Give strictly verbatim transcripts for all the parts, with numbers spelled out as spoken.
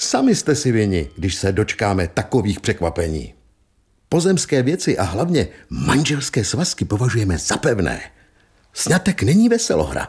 sami jste si vinni, když se dočkáme takových překvapení. Pozemské věci a hlavně manželské svazky považujeme za pevné. Sňatek není veselohra.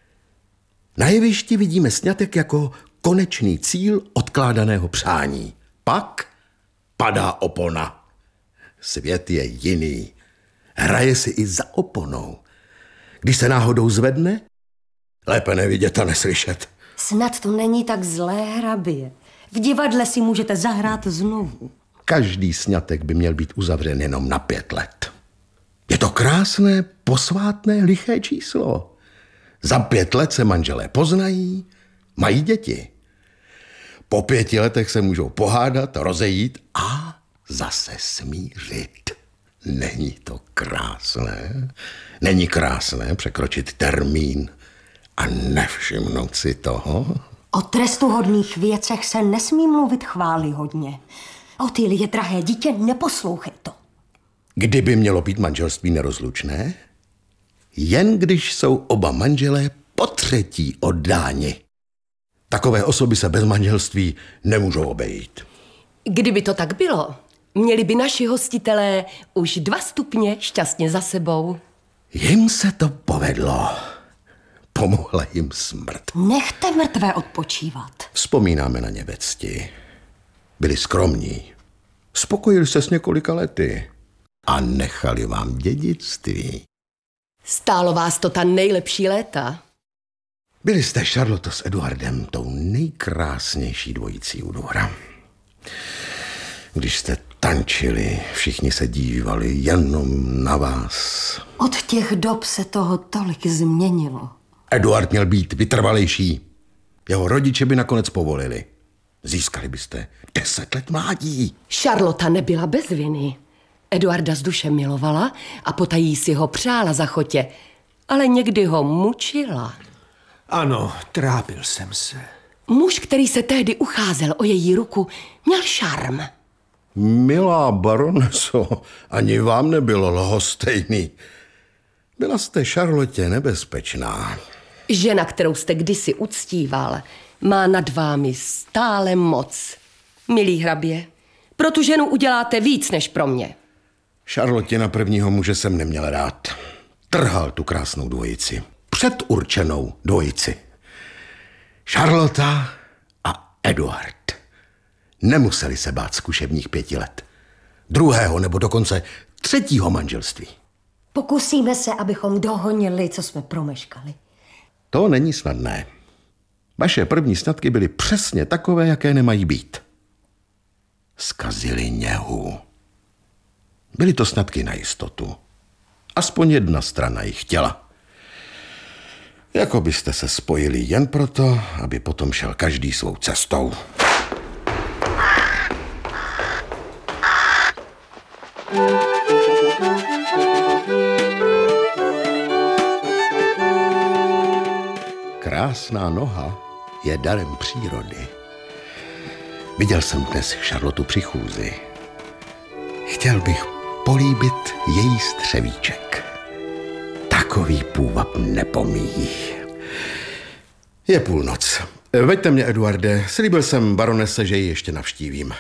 Na jevišti vidíme sňatek jako konečný cíl odkládaného přání. Pak padá opona. Svět je jiný. Hraje si i za oponou. Když se náhodou zvedne, lépe nevidět a neslyšet. Snad to není tak zlé, hrabě. V divadle si můžete zahrát znovu. Každý sňatek by měl být uzavřen jenom na pět let. Je to krásné, posvátné, liché číslo. Za pět let se manželé poznají, mají děti. Po pěti letech se můžou pohádat, rozejít a zase smířit. Není to krásné? Není krásné překročit termín a nevšimnout si toho? O trestuhodných věcech se nesmí mluvit chvályhodně. Otýlie, drahé dítě, neposlouchej to. Kdyby mělo být manželství nerozlučné? Jen když jsou oba manželé po třetí oddáni. Takové osoby se bez manželství nemůžou obejít. Kdyby to tak bylo, měli by naši hostitelé už dva stupně šťastně za sebou. Jim se to povedlo. Pomohla jim smrt. Nechte mrtvé odpočívat. Vzpomínáme na ně ve cti. Byli skromní. Spokojili se s několika lety. A nechali vám dědictví. Stálo vás to ta nejlepší léta. Byli jste, Charlotte, s Eduardem tou nejkrásnější dvojicí u dvora. Když jste tančili, všichni se dívali jenom na vás. Od těch dob se toho tolik změnilo. Eduard měl být vytrvalejší. Jeho rodiče by nakonec povolili. Získali byste deset let mládí. Charlotte nebyla bez viny. Eduarda z duše milovala a potají si ho přála za chotě, ale někdy ho mučila. Ano, trápil jsem se. Muž, který se tehdy ucházel o její ruku, měl šarm. Milá baroneso, ani vám nebylo lhostejný. Byla jste Charlotte nebezpečná. Žena, kterou jste kdysi uctíval, má nad vámi stále moc. Milý hrabě, pro tu ženu uděláte víc než pro mě. Charlotte na prvního muže jsem neměl rád. Trhal tu krásnou dvojici. Předurčenou dvojici. Charlotte a Eduard. Nemuseli se bát zkušebních pěti let. Druhého nebo dokonce třetího manželství. Pokusíme se, abychom dohonili, co jsme promeškali. To není snadné. Vaše první sňatky byly přesně takové, jaké nemají být. Zkazili něhu. Byly to sňatky na jistotu. Aspoň jedna strana jich chtěla. Jako byste se spojili jen proto, aby potom šel každý svou cestou. Krásná noha je darem přírody. Viděl jsem dnes Charlotte při chůzi. Chtěl bych políbit její střevíček. Takový půvab nepomíjí. Je půlnoc. Veďte mě, Eduarde. Slíbil jsem baronese, že ji ještě navštívím.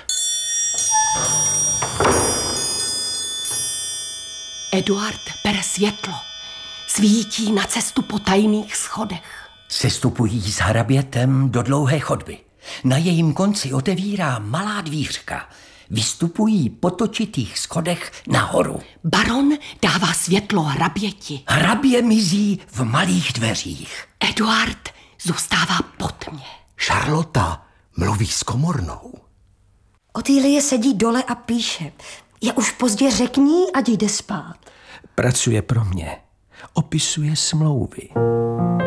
Eduard bere světlo. Svítí na cestu po tajných schodech. Sestupují s hrabětem do dlouhé chodby. Na jejím konci otevírá malá dvířka. Vystupují po točitých schodech nahoru. Baron dává světlo hraběti. Hrabě mizí v malých dveřích. Eduard zůstává pod mě. Charlotte mluví s komornou. Otýlie sedí dole a píše. Je už pozdě, řekni, ať jde spát. Pracuje pro mě. Opisuje smlouvy.